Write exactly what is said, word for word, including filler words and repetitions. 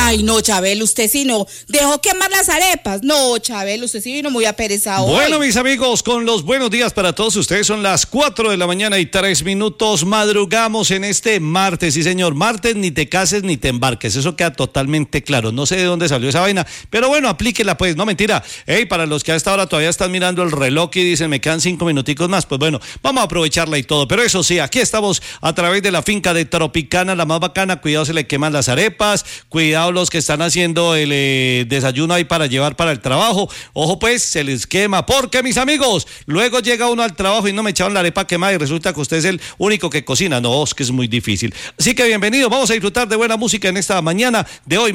Ay, no, Chabel, usted sí no. Dejó quemar las arepas. No, Chabel, usted sí vino muy aperezado. Bueno, hoy. mis amigos, con los buenos días para todos ustedes. Son las cuatro de la mañana y tres minutos. Madrugamos en este martes. Sí, señor. Martes, ni te cases ni te embarques. Eso queda totalmente claro. No sé de dónde salió esa vaina, pero bueno, aplíquela pues. No, mentira. Hey, para los que a esta hora todavía están mirando el reloj y dicen, me quedan cinco minuticos más. Pues bueno, vamos a aprovecharla y todo. Pero eso sí, aquí estamos a través de la finca de Tropicana, la más bacana. Cuidado, se le queman las arepas. Cuidado los que están haciendo el eh, desayuno ahí para llevar para el trabajo. Ojo pues, se les quema. Porque, mis amigos, luego llega uno al trabajo y no me echaron la arepa quemada y resulta que usted es el único que cocina. No, es que es muy difícil. Así que bienvenido. Vamos a disfrutar de buena música en esta mañana de hoy.